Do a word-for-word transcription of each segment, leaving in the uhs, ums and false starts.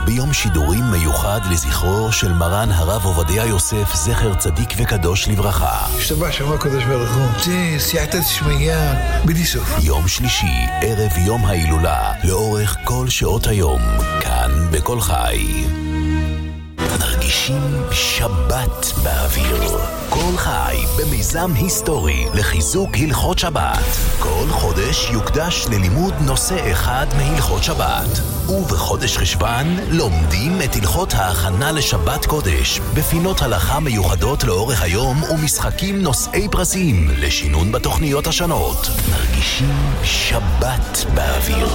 ביום שידורים מיוחד לזכרו של מרן הרב עובדיה יוסף זכר צדיק וקדוש לברכה. השתבח שמו הקדוש ברוך הוא. זה סייעתא דשמיא בלי סוף. יום שלישי, ערב יום ההילולה, לאורך כל שעות היום, כאן בכל חי. מרגישים שבת באוויר. כל חי במיזם היסטורי לחיזוק הלכות שבת. כל חודש יוקדש ללימוד נושא אחד מהלכות שבת. ובחודש חשבן לומדים את הלכות ההכנה לשבת קודש בפינות הלכה מיוחדות לאורך היום ומשחקים נושאי פרסים לשינון בתוכניות השונות. מרגישים שבת באוויר.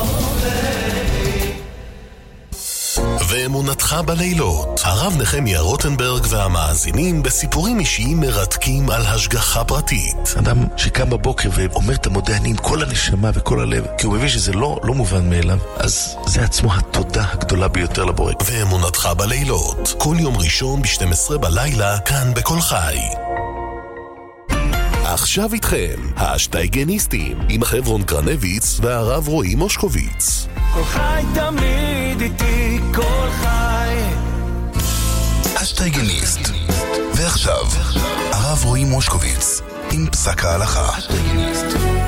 ואמונתך בלילות. הרב נחמיה רוטנברג והמאזינים בסיפורים אישיים מרתקים על השגחה פרטית. אדם שקם בבוקר ואומר את המודה אני עם כל הנשמה וכל הלב, כי הוא מבין שזה לא, לא מובן מאליו, אז זה עצמו התודה הגדולה ביותר לבורא. ואמונתך בלילות. כל יום ראשון ב-שתים עשרה בלילה, כאן בכל חי. עכשיו איתכם, השטייגניסטים, עם חברון קרנביץ והרב רועי מושקוביץ. כל חי תמיד איתי, כל חי. השטייגניסט. ועכשיו, הרב רועי מושקוביץ, עם פסק ההלכה. השטייגניסט.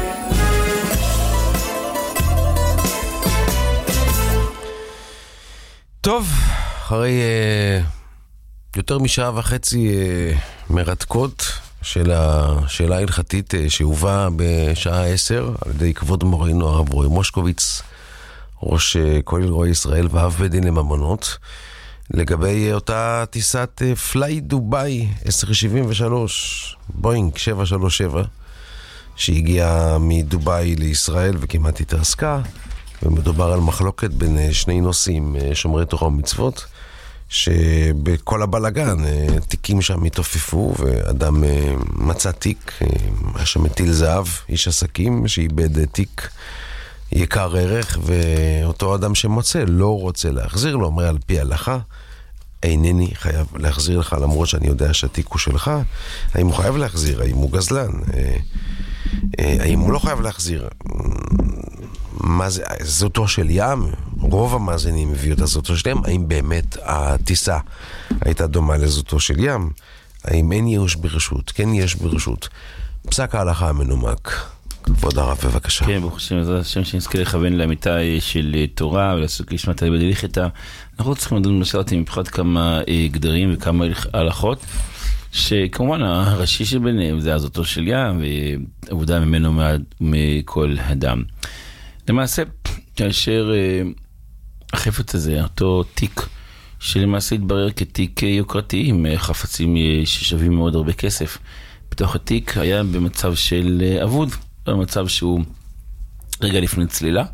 טוב, אחרי uh, יותר משעה וחצי uh, מרתקות, של השאלה ההלכתית שהובאה בשעה עשר על ידי כבוד מורנו הרב רועי מושקוביץ, ראש כולל רועי ישראל ואב בית דין לממונות, לגבי אותה טיסת פליי דובאי עשר שבעים ושלוש בוינג שבע שלוש שבע שהגיעה מדובאי לישראל וכמעט התרסקה, ומדובר על מחלוקת בין שני נושאים שומרי תורה ומצוות, שבכל הבלגן תיקים שם מתעופפו, ואדם מצא תיק, היה שם מטיל זהב, איש עסקים שאיבד תיק יקר ערך, ואותו אדם שמוצא לא רוצה להחזיר לו, אומר על פי הלכה אינני חייב להחזיר לך, למרות שאני יודע שהתיק הוא שלך. האם הוא חייב להחזיר? האם הוא גזלן? האם הוא לא חייב להחזיר? מה זה? זאתו של ים? רוב המאזינים הביאו את הזאתו של ים. האם באמת הטיסה הייתה דומה לזאתו של ים? האם אין ייאוש ברשות? כן יש ברשות. פסק ההלכה המנומק. כבוד הרב, בבקשה. כן, ברוך השם, זה השם שנזכה לכוון לאמיתה של תורה ולעסוק לשמת על ידי הלכתה. אנחנו צריכים לדון בשאלתי מבחינת כמה גדרים וכמה הלכות, שכמובן הראשי שביניהם זה הזאתו של ים ועבודה ממנו מכל אדם. למעשה, כאשר החפץ הזה, אותו תיק שלמעשה התברר כתיק יוקרתי עם חפצים ששווים מאוד הרבה כסף, בתוך התיק היה במצב של עבוד, במצב שהוא רגע לפני צלילה,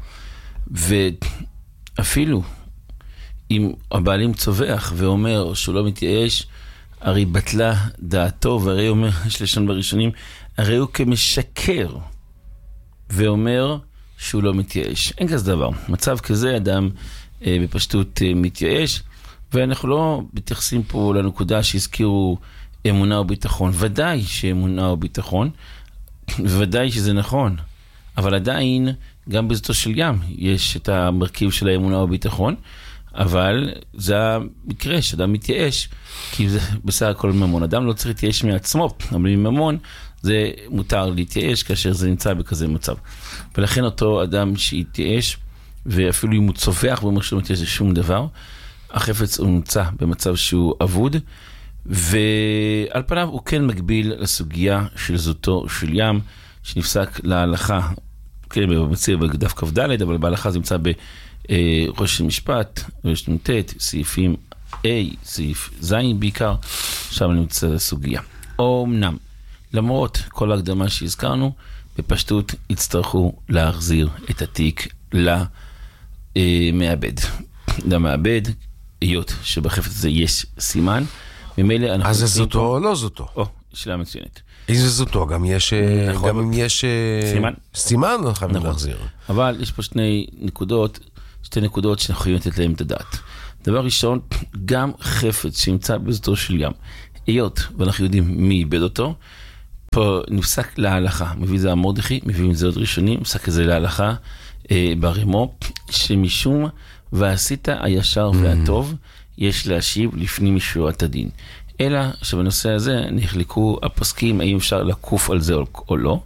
ואפילו אם הבעלים צובח ואומר שהוא לא מתייאש, הרי בטלה דעתו, והרי אומר, יש לשון בראשונים, הרי הוא כמשקר, ואומר שהוא לא מתייאש. אין כזה דבר. מצב כזה, אדם אה, בפשטות אה, מתייאש, ואנחנו לא מתייחסים פה לנקודה שהזכירו אמונה וביטחון. ודאי שאמונה וביטחון, ודאי שזה נכון, אבל עדיין, גם בזאתו של ים, יש את המרכיב של האמונה וביטחון, אבל זה המקרה שאדם מתייאש, כי זה בסך הכל ממון. אדם לא צריך להתייאש מעצמו, אבל ממון זה מותר להתייאש כאשר זה נמצא בכזה מצב. ולכן אותו אדם שהתייאש, ואפילו אם הוא צופח ואומר שהוא מתייאש זה שום דבר, החפץ הוא נמצא במצב שהוא עבוד, ועל פניו הוא כן מגביל לסוגיה של זאתו של ים, שנפסק להלכה, כן, במציא בדף כ"ד, אבל בהלכה זה נמצא בראש המשפט, ראש נ"ט, סעיפים A, סעיף ז' בעיקר, שם נמצא הסוגיה. אומנם, למרות כל ההקדמה שהזכרנו, בפשטות יצטרכו להחזיר את התיק למעבד. למעבד, היות שבחפץ הזה יש סימן, ממילא אנחנו... אז זה זאתו או לא זאתו? או, שאלה מצוינת. איזה זאתו? גם יש... גם אם יש... סימן. סימן לא חייבים להחזיר. אבל יש פה שני נקודות, שתי נקודות שאנחנו יכולים לתת להם את הדעת. דבר ראשון, גם חפץ שנמצא בזאתו של ים, היות ואנחנו יודעים מי איבד אותו, פה נפסק להלכה, מביא זה המורדכי, מביא את זה עוד ראשונים, נפסק את זה להלכה אה, ברימו, שמשום ועשית הישר והטוב, יש להשיב לפנים משורת הדין. אלא שבנושא הזה נחלקו הפוסקים, האם אפשר לקוף על זה או לא,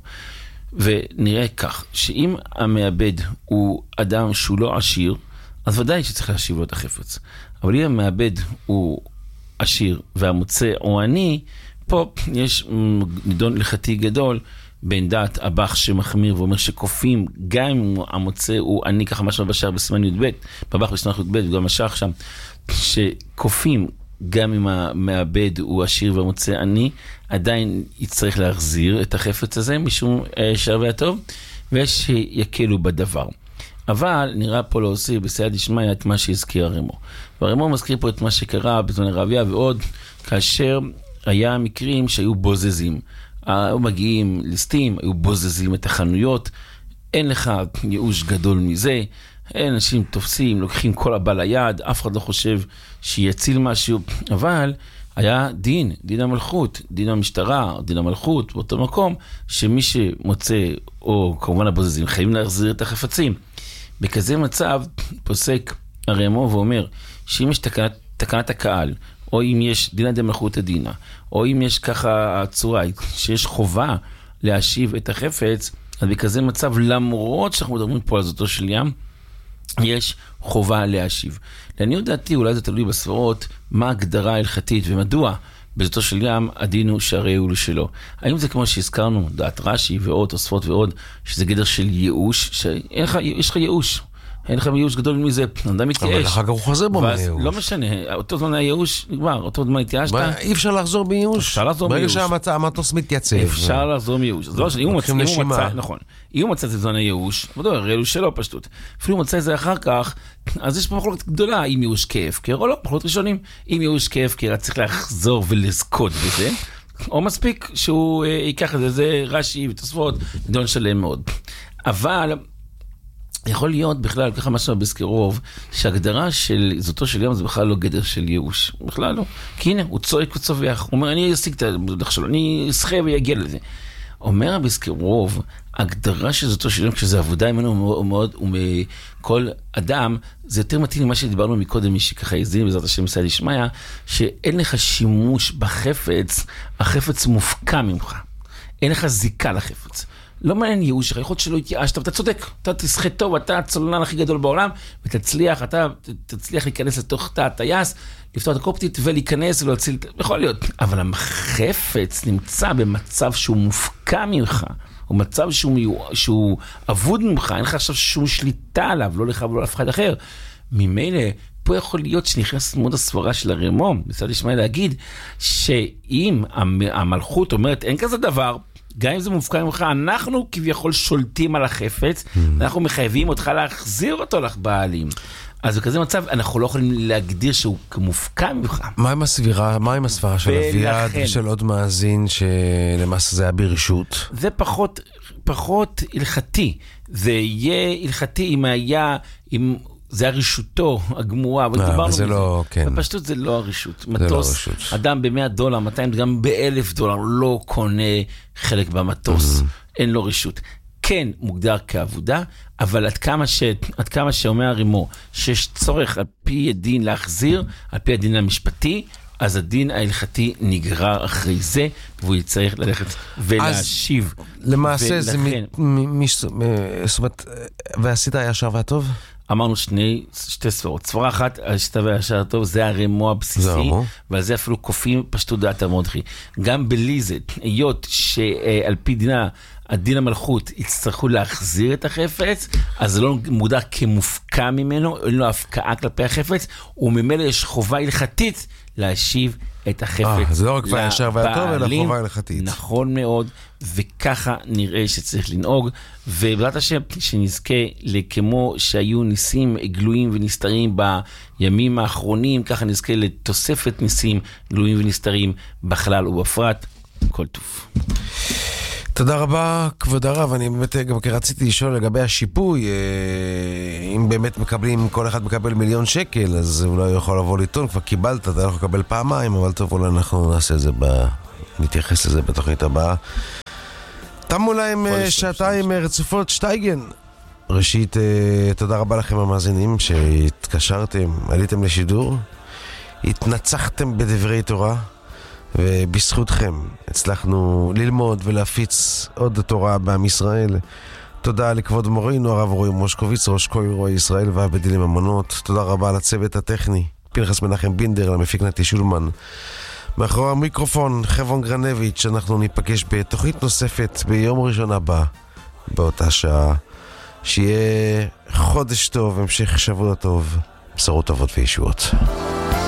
ונראה כך, שאם המאבד הוא אדם שהוא לא עשיר, אז ודאי שצריך להשיב לו את החפץ. אבל אם המאבד הוא עשיר והמוצא הוא עני, פה יש נידון הלכתי גדול בין דעת הבח שמחמיר ואומר שקופים, גם אם המוצא הוא עני, ככה משהו בשער בסימן י"ב, בבח בסימן י"ב וגם השער שם, שקופים, גם אם המאבד הוא עשיר והמוצא עני, עדיין יצטרך להחזיר את החפץ הזה משום ישר והטוב, ויש שיקלו בדבר. אבל נראה פה להוסיף בסייעתא דשמיא את מה שהזכיר הרמו. והרמו מזכיר פה את מה שקרה בזמן רביה ועוד, כאשר היה מקרים שהיו בוזזים. היו מגיעים ליסטים, היו בוזזים את החנויות, אין לך ייאוש גדול מזה, אנשים תופסים, לוקחים כל הבא ליד, אף אחד לא חושב שיציל משהו, אבל היה דין, דין המלכות, דין המשטרה, דין המלכות, באותו מקום, שמי שמוצא, או כמובן הבוזזים, חייבים להחזיר את החפצים. בכזה מצב פוסק הרמו ואומר, שאם יש תקנת, תקנת הקהל, או אם יש דין המלכות הדינה, או אם יש ככה הצורה, שיש חובה להשיב את החפץ, אז בכזה מצב, למרות שאנחנו מדברים פה על זאתו של ים, יש חובה להשיב. לעניות דעתי, אולי זה תלוי בסברות, מה ההגדרה ההלכתית ומדוע בזאתו של ים הדין הוא שהרי הוא לשלו. האם זה כמו שהזכרנו, דעת רש"י ועוד, תוספות ועוד, שזה גדר של ייאוש, שאין לך, יש לך ייאוש. אין לך ייאוש גדול מזה, אדם מתייאש. אבל אחר כך הוא חוזר בו מהייאוש. לא משנה, אותו זמן הייאוש נגמר, אותו זמן התייאשת. אי אפשר לחזור בייאוש. אפשר לחזור בייאוש. ברגע שהמטוס מתייצב. אפשר לחזור בייאוש. זה לא משנה, אם הוא מצא, נכון. אם הוא מצא את זמן הייאוש, בדבר, הרי הוא שלא פשטות. אפילו הוא מצא את זה אחר כך, אז יש פה מחלוקת גדולה, אם ייאוש כהפקר או לא, מחלוקת ראשונים. אם ייאוש כהפקר, צריך לחזור ולזכות בזה, או מספיק שהוא ייקח את זה, זה רש"י ותוספות, נדון שלם מאוד. אבל יכול להיות בכלל, ככה משהו בזכרוב, שהגדרה של זאתו של ים זה בכלל לא גדר של ייאוש. בכלל לא. כי הנה, הוא צועק, הוא צווח. הוא אומר, אני אשיג את הדרך שלו, אני אסחה ויגיע לזה. אומר בזכרוב, הגדרה של זאתו של ים, כשזה עבודה ממנו מאוד, ומכל אדם, זה יותר מתאים למה שדיברנו מקודם, מי שככה יזין, בעזרת השם סייעתא דשמיא, שאין לך שימוש בחפץ, החפץ מופקע ממך. אין לך זיקה לחפץ. לא מעניין ייאוש שלך, יכול להיות שלא התייאשת, ואתה צודק, אתה תשחה טוב, אתה הצולנן הכי גדול בעולם, ותצליח, אתה תצליח להיכנס לתוך תא הטייס, לפתור את הקופטית ולהיכנס ולהציל, יכול להיות. אבל החפץ נמצא במצב שהוא מופקע ממך, הוא מצב שהוא, שהוא עבוד ממך, אין לך עכשיו שום שליטה עליו, לא לך ולא לאף אחד אחר. ממילא, פה יכול להיות שנכנס מאוד הסברה של הרמו, בסייעתא דשמיא להגיד, שאם המלכות אומרת, אין כזה דבר, גם אם זה מופקע ממך, אנחנו כביכול שולטים על החפץ, אנחנו מחייבים אותך להחזיר אותו לבעלים. אז בכזה מצב, אנחנו לא יכולים להגדיר שהוא מופקע ממך. מה עם הסבירה, מה עם הסברה של אביעד ושל עוד מאזין שלמעשה זה היה ברשות? זה פחות, פחות הלכתי. זה יהיה הלכתי אם היה, אם זה הרשותו הגמורה, אבל דיברנו מזה. לא, כן. בפשטות זה לא הרשות. מטוס, אדם ב-מאה דולר, מאתיים, גם ב-אלף דולר, לא קונה חלק במטוס. אין לו רשות. כן מוגדר כעבודה, אבל עד כמה, ש... עד כמה שאומר הרמו, שיש צורך על פי הדין להחזיר, על פי הדין המשפטי, אז הדין ההלכתי נגרר אחרי זה, והוא יצטרך ללכת ולהשיב. למעשה זה זאת אומרת, ועשית הישר והטוב? אמרנו שני, שתי ספרות. ספרה אחת, השתה והישר הטוב, זה הרמו הבסיסי, ועל זה אפילו קופים פשטו דעת המודחי. גם בליזת, היות שעל פי דינה, הדין המלכות יצטרכו להחזיר את החפץ, אז זה לא מוגדר כמופקע ממנו, אין לו הפקעה כלפי החפץ, וממילא יש חובה הלכתית להשיב את החפץ. זה לא רק והישר והטוב, אלא חובה הלכתית. נכון מאוד, וככה נראה שצריך לנהוג, ובעזרת השם שנזכה לכמו שהיו ניסים גלויים ונסתרים בימים האחרונים, ככה נזכה לתוספת ניסים גלויים ונסתרים בכלל ובפרט. כל טוב. תודה רבה, כבוד הרב. אני באמת גם רציתי לשאול לגבי השיפוי, אם באמת מקבלים, כל אחד מקבל מיליון שקל, אז אולי הוא יכול לבוא לטעון, כבר קיבלת, אתה יכול לקבל פעמיים, אבל טוב, אולי אנחנו נעשה את זה, נתייחס לזה בתוכנית הבאה. תמו להם שעתיים רצופות שטייגן. ראשית, תודה רבה לכם המאזינים שהתקשרתם, עליתם לשידור, התנצחתם בדברי תורה, ובזכותכם הצלחנו ללמוד ולהפיץ עוד תורה בעם ישראל. תודה לכבוד מורינו הרב אורי מושקוביץ, ראש כהל רועי ישראל והבדילים אמונות. תודה רבה לצוות הטכני, פנחס מנחם בינדר, למפיק נתי שולמן. מאחורי המיקרופון חברון גרנביץ'. אנחנו ניפגש בתוכנית נוספת ביום ראשון הבא באותה שעה. שיהיה חודש טוב, המשך שבוע טוב, בשורות טובות וישועות.